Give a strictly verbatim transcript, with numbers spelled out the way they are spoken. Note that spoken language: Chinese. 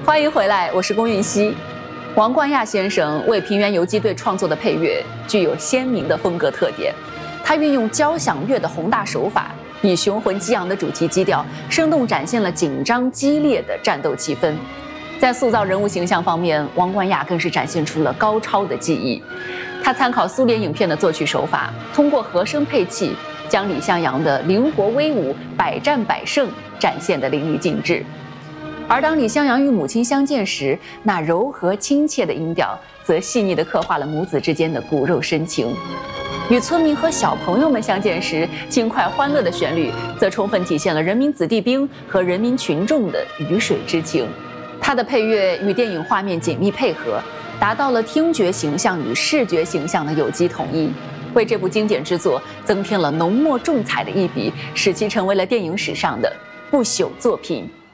欢迎回来，我是龚云熙。王冠亚先生为平原游击队创作的配乐具有鲜明的风格特点，他运用交响乐的宏大手法，以雄浑激昂的主题基调，生动展现了紧张激烈的战斗气氛。在塑造人物形象方面，王冠亚更是展现出了高超的技艺。他参考苏联影片的作曲手法，通过和声配器，将李向阳的灵活威武、百战百胜展现得淋漓尽致。而当李向阳与母亲相见时，那柔和亲切的音调则细腻地刻画了母子之间的骨肉深情。与村民和小朋友们相见时，轻快欢乐的旋律则充分体现了人民子弟兵和人民群众的鱼水之情。他的配乐与电影画面紧密配合，达到了听觉形象与视觉形象的有机统一，为这部经典之作增添了浓墨重彩的一笔，使其成为了电影史上的不朽作品。